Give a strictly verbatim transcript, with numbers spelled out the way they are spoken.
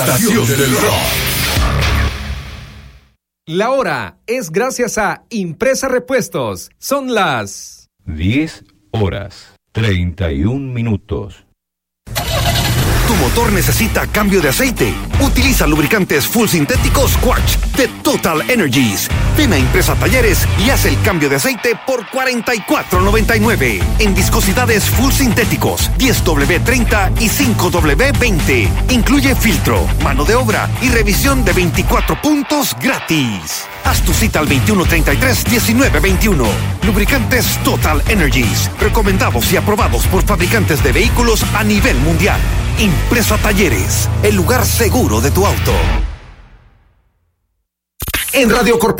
Estación del Rock. La hora es gracias a Impresa Repuestos. Son las diez horas, treinta y un minutos. ¿Tu motor necesita cambio de aceite? Utiliza lubricantes full sintéticos Quartz de Total Energies. Ven a Impresa Talleres y haz el cambio de aceite por cuarenta y cuatro noventa y nueve. En viscosidades full sintéticos diez doble treinta y cinco doble veinte. Incluye filtro, mano de obra y revisión de veinticuatro puntos gratis. Haz tu cita al veintiuno treinta y tres diecinueve veintiuno. Lubricantes Total Energies. Recomendados y aprobados por fabricantes de vehículos a nivel mundial. Impresa Talleres, el lugar seguro de tu auto. En Radio Corporación